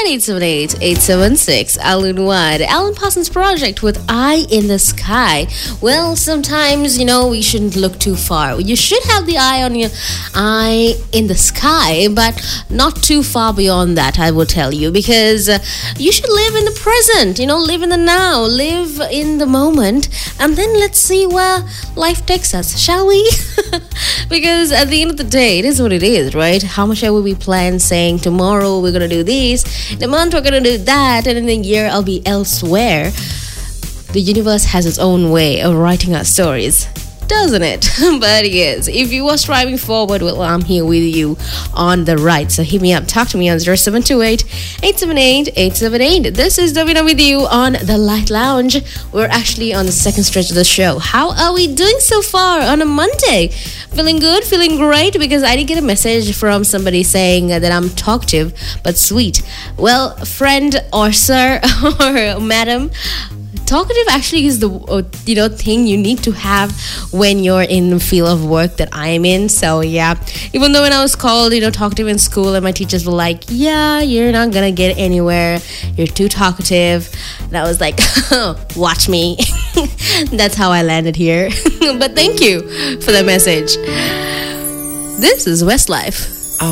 878-876. Alan Wad. Alan Parsons Project with Eye in the Sky. Well, sometimes, we shouldn't look too far. You should have the eye on your eye in the sky, but not too far beyond that, I will tell you, because you should live in the present, live in the now, live in the moment, and then let's see where life takes us, shall we? Because at the end of the day, it is what it is, right? How much ever we plan saying tomorrow we're going to do this, the month we're going to do that, and in the year I'll be elsewhere. The universe has its own way of writing our stories, doesn't it? But yes, if you are striving forward, well, I'm here with you on the right. So hit me up, talk to me on 0728-878-878. This is Davina with you on the Light Lounge. We're actually on the second stretch of the show. How are we doing so far on a Monday? Feeling good, feeling great, because I did get a message from somebody saying that I'm talkative but sweet. Well, friend or sir or madam, talkative actually is the thing you need to have when you're in the field of work that I am in. So yeah, even though when I was called talkative in school and my teachers were like, yeah, you're not gonna get anywhere, you're too talkative, and I was like, watch me. That's how I landed here. But thank you for the message. This is Westlife.